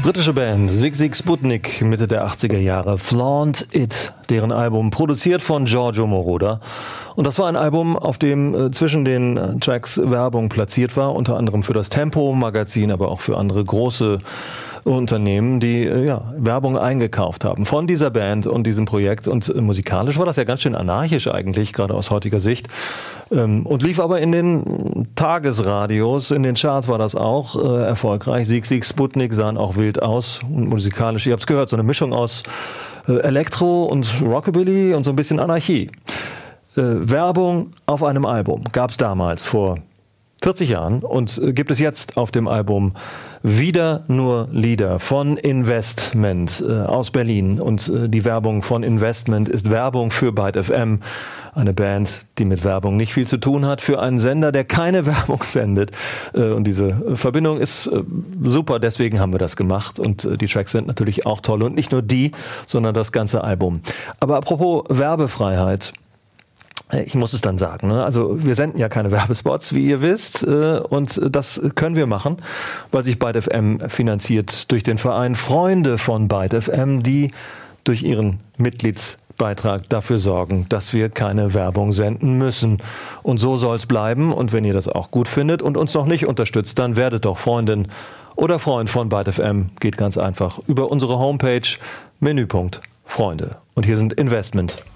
Britische Band Sigue Sigue Sputnik, Mitte der 80er Jahre, Flaunt It, deren Album produziert von Giorgio Moroder. Und das war ein Album, auf dem zwischen den Tracks Werbung platziert war, unter anderem für das Tempo-Magazin, aber auch für andere große Unternehmen, die Werbung eingekauft haben von dieser Band und diesem Projekt. Und musikalisch war das ja ganz schön anarchisch eigentlich, gerade aus heutiger Sicht. Und lief aber in den Tagesradios, in den Charts war das auch erfolgreich. Sigue Sigue Sputnik sahen auch wild aus und musikalisch. Ihr habt es gehört, so eine Mischung aus Elektro und Rockabilly und so ein bisschen Anarchie. Werbung auf einem Album gab es damals vor 40 Jahren und gibt es jetzt auf dem Album Wieder nur Lieder von Investment aus Berlin. Und die Werbung von Investment ist Werbung für Byte FM, eine Band, die mit Werbung nicht viel zu tun hat, für einen Sender, der keine Werbung sendet. Und diese Verbindung ist super, deswegen haben wir das gemacht. Und die Tracks sind natürlich auch toll. Und nicht nur die, sondern das ganze Album. Aber apropos Werbefreiheit, ich muss es dann sagen, ne? Also wir senden ja keine Werbespots, wie ihr wisst, und das können wir machen, weil sich Byte FM finanziert durch den Verein Freunde von Byte FM, die durch ihren Mitgliedsbeitrag dafür sorgen, dass wir keine Werbung senden müssen. Und so soll es bleiben. Und wenn ihr das auch gut findet und uns noch nicht unterstützt, dann werdet doch Freundin oder Freund von Byte FM. Geht ganz einfach über unsere Homepage, Menüpunkt Freunde. Und hier sind Investment.